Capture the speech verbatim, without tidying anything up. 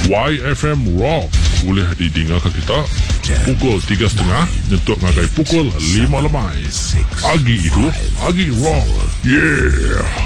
Y F M Rock. Boleh didengarkan kita pukul tiga setengah untuk ngagai pukul lima lemai. Pagi itu, pagi rock. Yeah.